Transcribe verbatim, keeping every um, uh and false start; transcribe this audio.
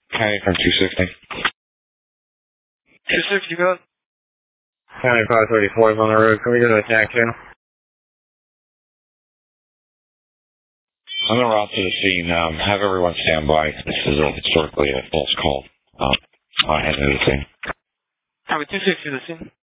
County from two sixty. two sixty, go ahead. County five thirty-four is on the road. Can we go to attack channel? On the route to the scene, um, have everyone stand by. This is a, historically a false call. Um, I had to the scene. County two sixty to the scene.